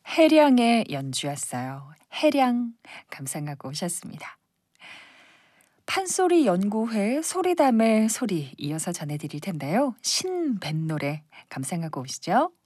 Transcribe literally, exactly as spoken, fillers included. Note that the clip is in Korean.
해량의 연주였어요. 해량 감상하고 오셨습니다. 판소리 연구회 소리담의 소리 이어서 전해드릴 텐데요. 신뱃 노래 감상하고 오시죠.